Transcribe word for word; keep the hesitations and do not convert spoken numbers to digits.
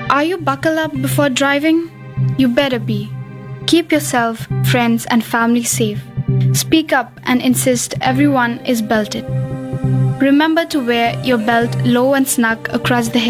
Are you buckled up before driving? You better be. Keep yourself, friends, and family safe. Speak up and insist everyone is belted. Remember to wear your belt low and snug across the hip.